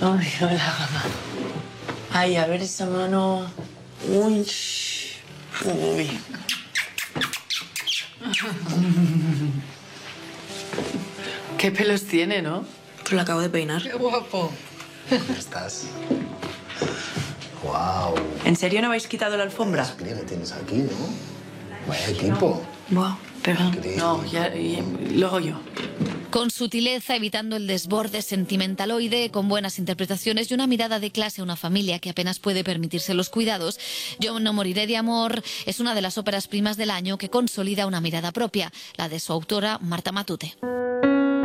Ay, hola, mamá. Ay, a ver esa mano. Uy. Uy. Qué pelos tiene, ¿no? Pues la acabo de peinar. ¡Qué guapo! ¿Dónde estás? ¡Guau! ¿En serio no habéis quitado la alfombra? Mira, tienes aquí, ¿no? Vaya equipo. Buah, perdón. Increíble. No, ya, luego yo. Con sutileza, evitando el desborde sentimentaloide, con buenas interpretaciones y una mirada de clase a una familia que apenas puede permitirse los cuidados, Yo no moriré de amor es una de las óperas primas del año que consolida una mirada propia, la de su autora Marta Matute.